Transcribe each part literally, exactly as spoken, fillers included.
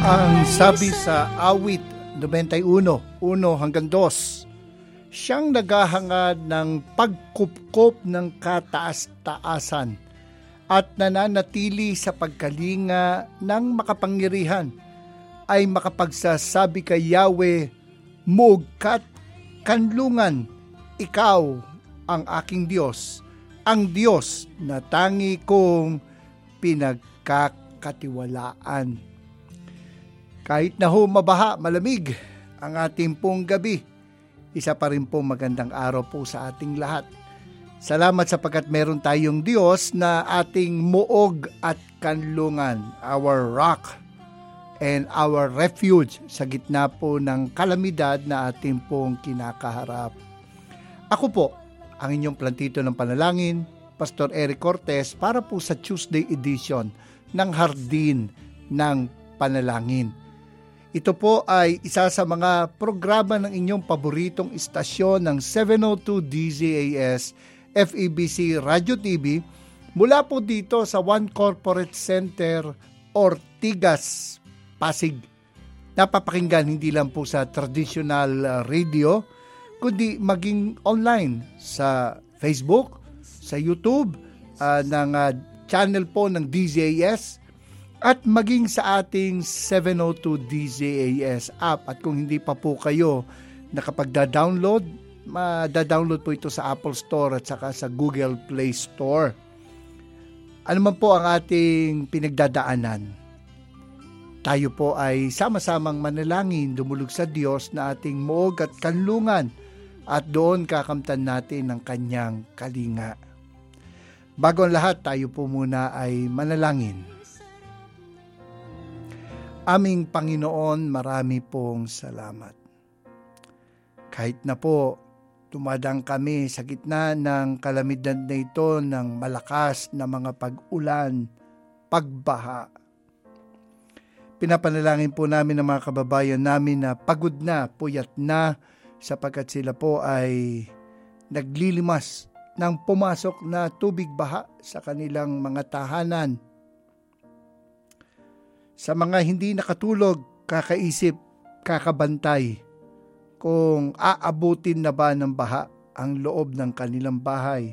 Ang sabi sa awit ninety-one, one hanggang two, siyang naghahangad ng pagkupkop ng kataas-taasan at nananatili sa pagkalinga ng makapangyarihan ay makapagsasabi kay Yahweh, Mugkat kanlungan, ikaw ang aking Diyos, ang Diyos na tangi kong pinagkakatiwalaan. Kahit na ho mabaha, malamig ang ating pong gabi, isa pa rin po magandang araw po sa ating lahat. Salamat sapagkat meron tayong Diyos na ating muog at kanlungan, our rock and our refuge sa gitna po ng kalamidad na ating pong kinakaharap. Ako po, ang inyong plantito ng panalangin, Pastor Eric Cortez, para po sa Tuesday edition ng Hardin ng Panalangin. Ito po ay isa sa mga programa ng inyong paboritong istasyon ng seven oh two D Z A S F E B C Radio T V mula po dito sa One Corporate Center, Ortigas, Pasig. Napapakinggan hindi lang po sa traditional radio, kundi maging online sa Facebook, sa YouTube, uh, ng uh, channel po ng D Z A S, at maging sa ating seven oh two D Z A S app. At kung hindi pa po kayo nakapagda-download, ma-download po ito sa Apple Store at saka sa Google Play Store. Ano man po ang ating pinagdadaanan, tayo po ay sama-samang manalangin, dumulog sa Diyos na ating muog at kanlungan, at doon kakamtan natin ang kanyang kalinga. Bago ang lahat, tayo po muna ay manalangin. Aming Panginoon, marami pong salamat. Kahit na po tumadang kami sa gitna ng kalamidad na ito ng malakas na mga pag-ulan, pagbaha. Pinapanalangin po namin ang mga kababayan namin na pagod na, puyat na, sapagkat sila po ay naglilimas ng pumasok na tubig baha sa kanilang mga tahanan. Sa mga hindi nakatulog, kakaisip, kakabantay kung aabutin na ba ng baha ang loob ng kanilang bahay.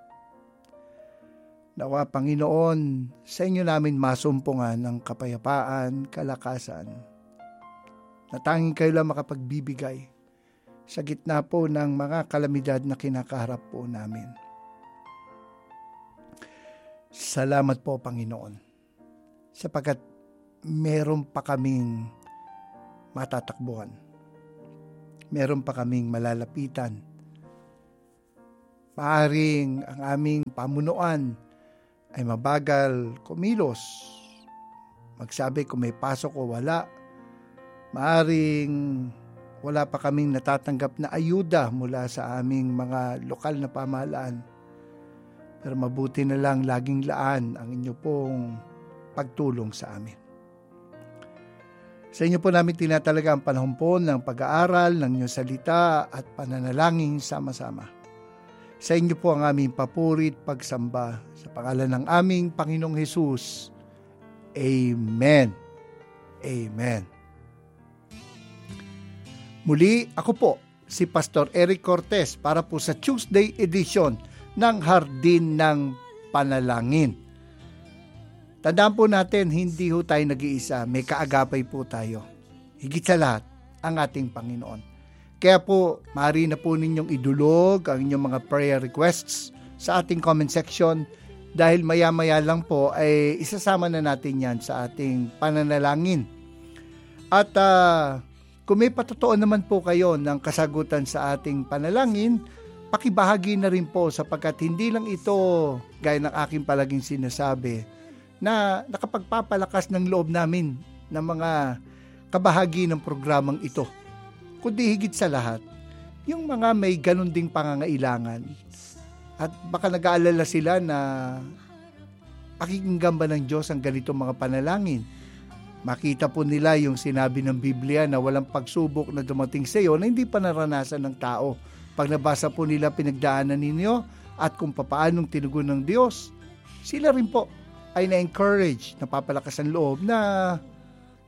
Nawa Panginoon, sa inyo namin masumpungan ng kapayapaan, kalakasan, na tanging kayo lang makapagbibigay sa gitna po ng mga kalamidad na kinakaharap po namin. Salamat po, Panginoon, sapagkat meron pa kaming matatakbuhan. Meron pa kaming malalapitan. Maaring ang aming pamunuan ay mabagal kumilos, magsabi kung may pasok o wala. Maaring wala pa kaming natatanggap na ayuda mula sa aming mga lokal na pamahalaan. Pero mabuti na lang laging laan ang inyo pong pagtulong sa amin. Sa inyo po namin tinatalaga ang panahon po ng pag-aaral ng inyong salita at pananalangin sama-sama. Sa inyo po ang aming papurit pagsamba sa pangalan ng aming Panginoong Hesus. Amen. Amen. Muli, ako po, si Pastor Eric Cortez para po sa Tuesday edition ng Hardin ng Panalangin. Tandaan po natin, hindi ho tayo nag-iisa, may kaagapay po tayo. Higit sa lahat, ang ating Panginoon. Kaya po, maaari na po ninyong idulog ang inyong mga prayer requests sa ating comment section dahil maya-maya lang po ay isasama na natin yan sa ating pananalangin. At uh, kung may patotoo naman po kayo ng kasagutan sa ating panalangin, pakibahagi na rin po sapagkat hindi lang ito, gaya ng aking palaging sinasabi, na nakapagpapalakas ng loob namin ng mga kabahagi ng programang ito. Kundi higit sa lahat, yung mga may ganun ding pangangailangan. At baka nag-aalala sila na pakikinggan ba ng Diyos ang ganitong mga panalangin. Makita po nila yung sinabi ng Biblia na walang pagsubok na dumating sa iyo na hindi pa naranasan ng tao. Pag nabasa po nila pinagdaanan ninyo at kung papaanong tinugon ng Diyos, sila rin po ay na-encourage, napapalakas ang loob na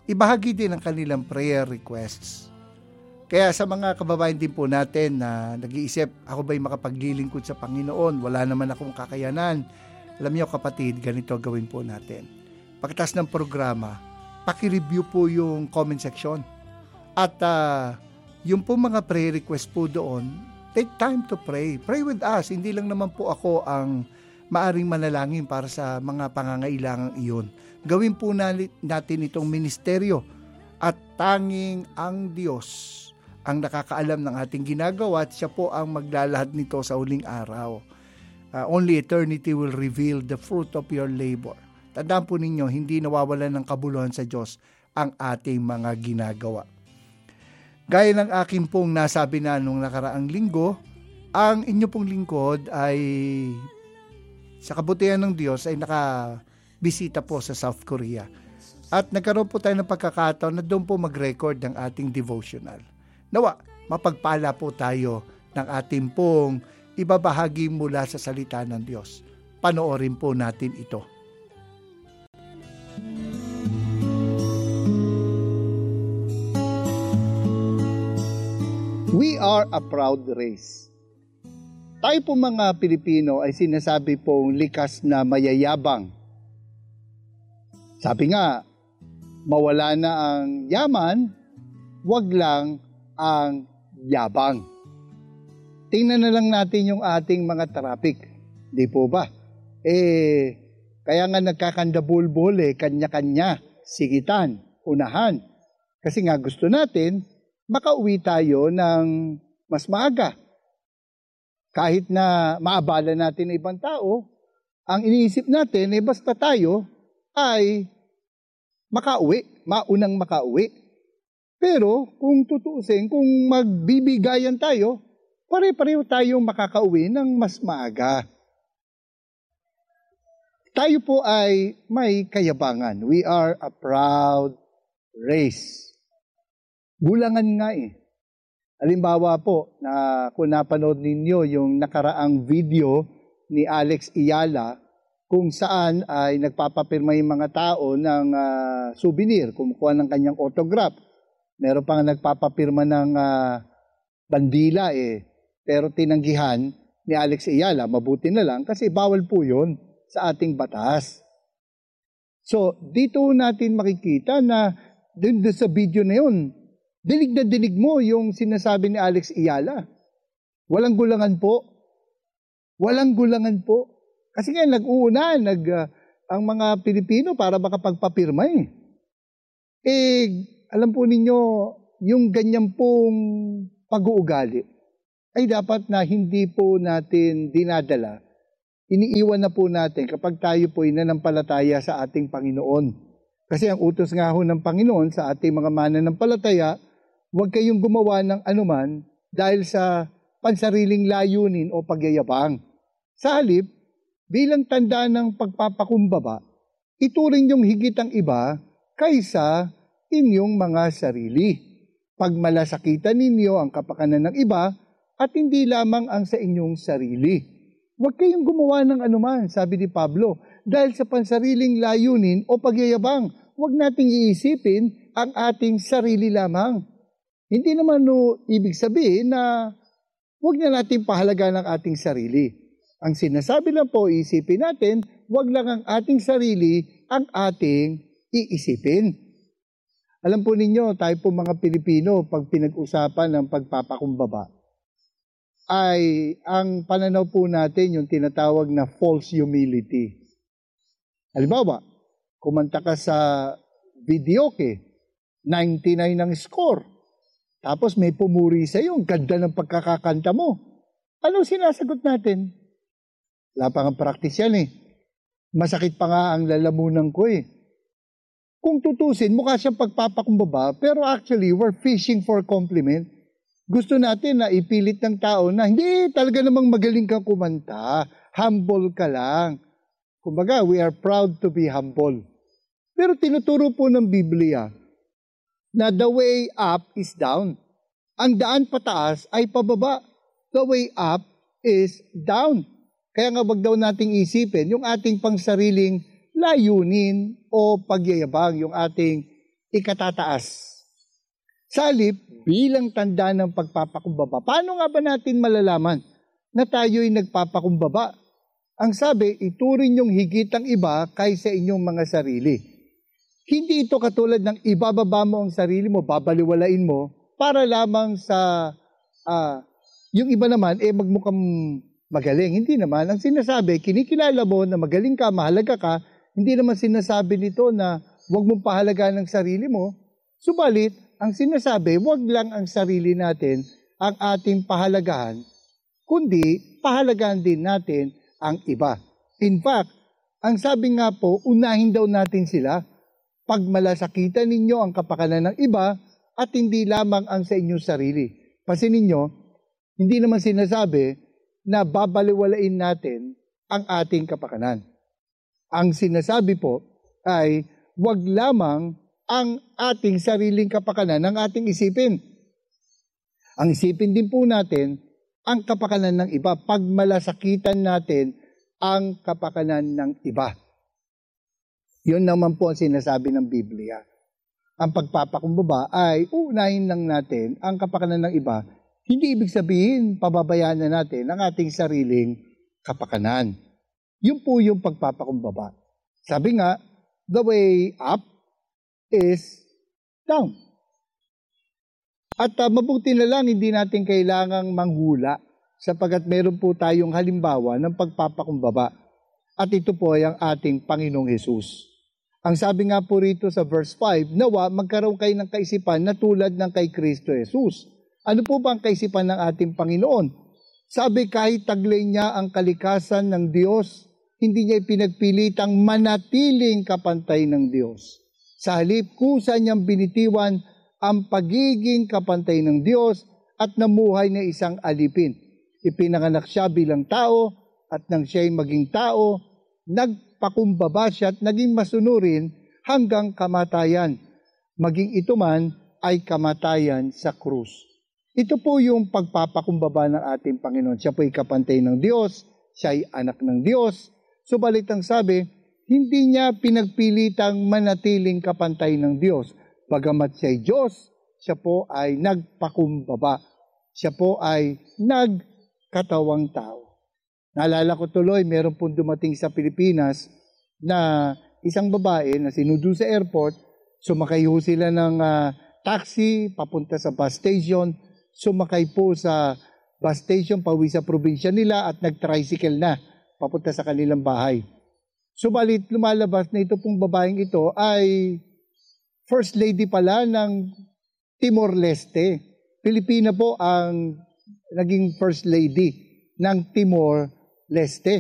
ibahagi din ang kanilang prayer requests. Kaya sa mga kababayan din po natin na nag-iisip, ako ba'y makapaglilingkod sa Panginoon? Wala naman akong kakayanan. Alam niyo kapatid, ganito gawin po natin. Pagkatapos ng programa, paki-review po yung comment section. At uh, yung po mga prayer request po doon, take time to pray. Pray with us. Hindi lang naman po ako ang maaring manalangin para sa mga pangangailangang iyon. Gawin po natin itong ministeryo at tanging ang Diyos ang nakakaalam ng ating ginagawa at siya po ang maglalahad nito sa huling araw. Uh, only eternity will reveal the fruit of your labor. Tandaan po ninyo, hindi nawawalan ng kabuluhan sa Diyos ang ating mga ginagawa. Gaya ng akin pong nasabi na nung nakaraang linggo, ang inyo pong lingkod ay sa kabutihan ng Diyos ay nakabisita po sa South Korea. At nagkaroon po tayo ng pagkakataon na doon po mag-record ng ating devotional. Nawa, mapagpala po tayo ng ating pong ibabahagi mula sa salita ng Diyos. Panoorin po natin ito. We are a proud race. Tayo po mga Pilipino ay sinasabi pong likas na mayayabang. Sabi nga, mawala na ang yaman, wag lang ang yabang. Tingnan na lang natin yung ating mga traffic. Di po ba? Eh, kaya nga nagkakandabulbol eh, kanya-kanya, sigitan, unahan. Kasi nga gusto natin, makauwi tayo ng mas maaga. Kahit na maabala natin ang ibang tao, ang iniisip natin, eh basta tayo ay makauwi, maunang makauwi. Pero kung tutuusin, kung magbibigayan tayo, pare-pareho tayong makakauwi ng mas maaga. Tayo po ay may kayabangan. We are a proud race. Gulangan nga eh. Halimbawa po, na kung napanood ninyo yung nakaraang video ni Alex Iyala, kung saan ay nagpapapirma yung mga tao ng uh, souvenir, kumukuha ng kanyang autograph. Meron pang nagpapapirma ng uh, bandila eh. Pero tinanggihan ni Alex Iyala, mabuti na lang kasi bawal po yun sa ating batas. So, dito natin makikita na dun, dun sa video na yun, dinig na dinig mo yung sinasabi ni Alex Iyala. Walang gulangan po. Walang gulangan po. Kasi nga nag-uuna, nag, uh, ang mga Pilipino para makapagpapirma eh. Eh, alam po ninyo, yung ganyan pong pag-uugali ay dapat na hindi po natin dinadala. Iniiwan na po natin kapag tayo po inanampalataya sa ating Panginoon. Kasi ang utos nga ho ng Panginoon sa ating mga mananampalataya, huwag kayong gumawa ng anuman dahil sa pansariling layunin o pagyayabang. Sa halip, bilang tanda ng pagpapakumbaba, ituring yung higit ang iba kaysa inyong mga sarili. Pagmalasakitan ninyo ang kapakanan ng iba at hindi lamang ang sa inyong sarili. Huwag kayong gumawa ng anuman, sabi ni Pablo, dahil sa pansariling layunin o pagyayabang. Huwag nating iisipin ang ating sarili lamang. Hindi naman no, ibig sabihin na huwag na natin pahalaga ng ating sarili. Ang sinasabi lang po, iisipin natin, huwag lang ang ating sarili ang ating iisipin. Alam po ninyo, tayo po mga Pilipino, pag pinag-usapan ng pagpapakumbaba, ay ang pananaw po natin yung tinatawag na false humility. Halimbawa, kumanta ka sa videoke, ninety-nine ang score, tapos may pumuri sa iyo, ang ganda ng pagkakakanta mo. Ano sinasagot natin? Wala pa nga practice yan eh. Masakit pa nga ang lalamunan ko eh. Kung tutusin, mukha siyang pagpapakumbaba, pero actually, we're fishing for compliment. Gusto natin na ipilit ng tao na, hindi, talaga namang magaling kang kumanta. Humble ka lang. Kumbaga, we are proud to be humble. Pero tinuturo po ng Biblia na the way up is down. Ang daan pataas ay pababa. The way up is down. Kaya nga wag daw nating isipin yung ating pangsariling layunin o pagyayabang, yung ating ikatataas. Sa halip, bilang tanda ng pagpapakumbaba. Paano nga ba natin malalaman na tayo'y nagpapakumbaba? Ang sabi, ituring niyong higit ang iba kaysa inyong mga sarili. Hindi ito katulad ng ibababa mo ang sarili mo, babaliwalain mo, para lamang sa, uh, yung iba naman, eh magmukhang magaling. Hindi naman. Ang sinasabi, kinikilala mo na magaling ka, mahalaga ka, hindi naman sinasabi nito na huwag mong pahalagaan ang sarili mo. Subalit, ang sinasabi, huwag lang ang sarili natin ang ating pahalagahan, kundi pahalagahan din natin ang iba. In fact, ang sabi nga po, unahin daw natin sila. Pag malasakitan ninyo ang kapakanan ng iba at hindi lamang ang sa inyong sarili. Pansinin ninyo, hindi naman sinasabi na babaliwalain natin ang ating kapakanan. Ang sinasabi po ay wag lamang ang ating sariling kapakanan ng ating isipin. Ang isipin din po natin ang kapakanan ng iba pag malasakitan natin ang kapakanan ng iba. Yun naman po ang sinasabi ng Biblia. Ang pagpapakumbaba ay uunahin lang natin ang kapakanan ng iba. Hindi ibig sabihin pababayaan na natin ang ating sariling kapakanan. Yun po yung pagpapakumbaba. Sabi nga, the way up is down. At uh, mabuti na lang hindi natin kailangang manghula sapagkat meron po tayong halimbawa ng pagpapakumbaba. At ito po ay ang ating Panginoong Hesus. Ang sabi nga po rito sa verse five, nawa magkaroon kayo ng kaisipan na tulad ng kay Kristo Jesus. Ano po ba ang kaisipan ng ating Panginoon? Sabi kahit taglay niya ang kalikasan ng Diyos, hindi niya ipinagpilitang manatiling kapantay ng Diyos. Sa halip, kusa niyang binitiwan ang pagiging kapantay ng Diyos at namuhay na isang alipin. Ipinanganak siya bilang tao at nang siya'y maging tao, nagpakumbaba siya at naging masunurin hanggang kamatayan. Maging ito man ay kamatayan sa krus. Ito po yung pagpapakumbaba ng ating Panginoon. Siya po ay kapantay ng Diyos, siya ay anak ng Diyos. Subalit ang sabi, hindi niya pinagpilitang manatiling kapantay ng Diyos. Bagamat siya ay Diyos, siya po ay nagpakumbaba. Siya po ay nagkatawang tao. Naalala ko tuloy, meron pong dumating sa Pilipinas na isang babae na sinundo sa airport, sumakay ho sila ng uh, taxi papunta sa bus station, sumakay po sa bus station pauwi sa probinsya nila at nag-tricycle na papunta sa kanilang bahay. Subalit lumalabas na ito pong babaeng ito ay first lady pala ng Timor-Leste. Pilipina po ang naging first lady ng Timor-Leste.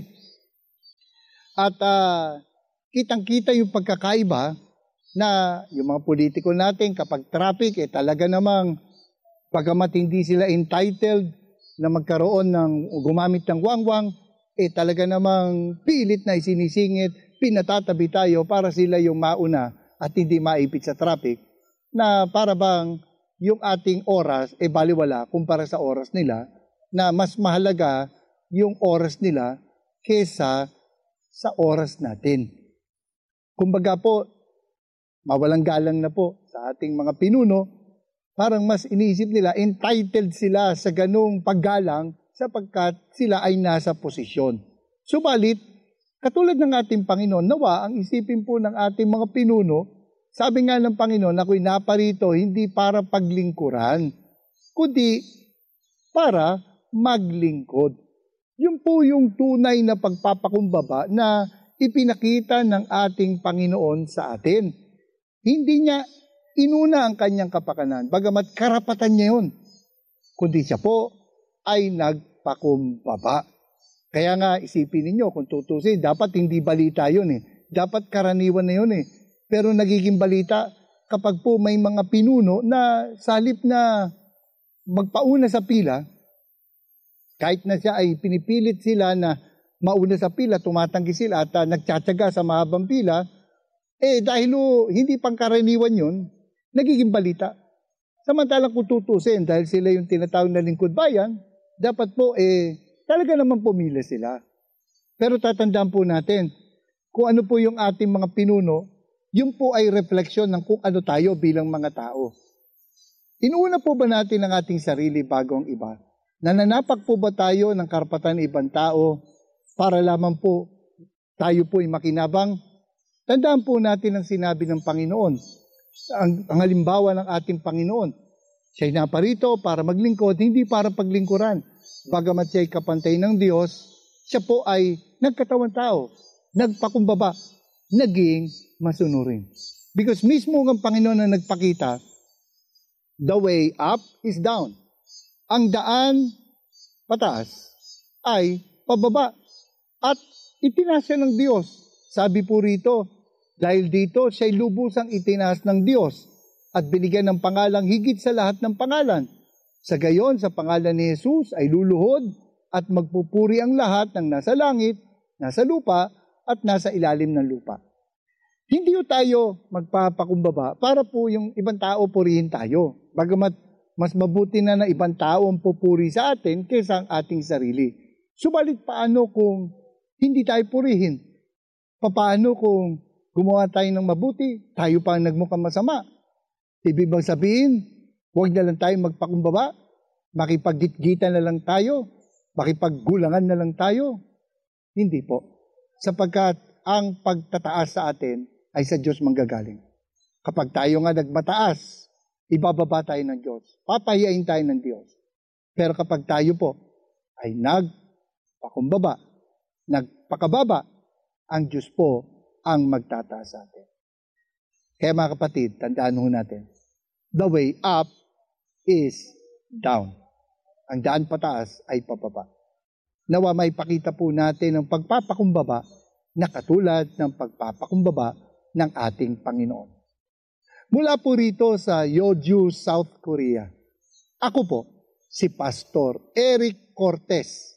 At uh, kitang-kita yung pagkakaiba na yung mga politiko natin kapag traffic, eh talaga namang bagamat hindi sila entitled na magkaroon ng gumamit ng wangwang, eh talaga namang pilit na isinisingit, pinatatabi tayo para sila yung mauna at hindi maipit sa traffic, na para bang yung ating oras e eh, baliwala kumpara sa oras nila, na mas mahalaga yung oras nila kesa sa oras natin. Kumbaga po, mawalang galang na po sa ating mga pinuno, parang mas iniisip nila, entitled sila sa ganung paggalang sapagkat sila ay nasa posisyon. Subalit, katulad ng ating Panginoon, nawa ang isipin po ng ating mga pinuno, sabi nga ng Panginoon, ako'y naparito hindi para paglingkuran, kundi para maglingkod. Yun po yung tunay na pagpapakumbaba na ipinakita ng ating Panginoon sa atin. Hindi niya inuna ang kanyang kapakanan, bagamat karapatan niya yun, kundi siya po ay nagpakumbaba. Kaya nga isipin ninyo kung tutusin, dapat hindi balita yun eh. Dapat karaniwan na yun eh. Pero nagiging balita kapag po may mga pinuno na sa halip na magpauna sa pila, kahit na siya ay pinipilit sila na mauna sa pila, tumatanggi sila at uh, nagtsatsaga sa mahabang pila, eh dahil uh, hindi pangkaraniwan yun, nagiging balita. Samantalang kung tutusin, dahil sila yung tinatawag na lingkod bayan, dapat po eh talaga naman pumila sila. Pero tatandaan po natin, kung ano po yung ating mga pinuno, Yun po ay refleksyon ng kung ano tayo bilang mga tao. Inuuna po ba natin ang ating sarili bago ang iba? Nananapak po ba tayo ng karapatan ng ibang tao para lamang po tayo po ay makinabang? Tandaan po natin ang sinabi ng Panginoon. Ang, ang halimbawa ng ating Panginoon. Siya'y naparito para maglingkod, hindi para paglingkuran. Bagamat siya'y kapantay ng Diyos, siya po ay nagkatawang tao, nagpakumbaba, naging masunurin. Because mismo ang Panginoon na nagpakita, the way up is down. Ang daan pataas ay pababa. At itinasya ng Diyos. Sabi po rito, dahil dito siya'y lubusang itinaas ng Diyos at binigyan ng pangalang higit sa lahat ng pangalan. Sa gayon, sa pangalan ni Jesus ay luluhod at magpupuri ang lahat ng nasa langit, nasa lupa, at nasa ilalim ng lupa. Hindi po tayo magpapakumbaba para po yung ibang tao purihin tayo. Bagamat mas mabuti na na ibang tao ang pupuri sa atin kaysa ang ating sarili. Subalit paano kung hindi tayo purihin? Paano kung gumawa tayo ng mabuti, tayo pa ang nagmukhang masama? Ibig bang sabihin, huwag na lang tayo magpakumbaba, makipaggitgitan na lang tayo, makipaggulangan na lang tayo? Hindi po. Sapagkat ang pagtataas sa atin ay sa Diyos manggagaling. Kapag tayo nga nagmataas, ibababa tayo ng Diyos. Papahiyain tayo ng Diyos. Pero kapag tayo po ay nagpakumbaba, nagpakababa, ang Diyos po ang magtataas sa atin. Kaya mga kapatid, tandaan ho natin, the way up is down. Ang daan pataas ay pababa. Nawa may pakita po natin ang pagpapakumbaba na katulad ng pagpapakumbaba ng ating Panginoon. Mula po rito sa Yeoju, South Korea. Ako po, si Pastor Eric Cortez.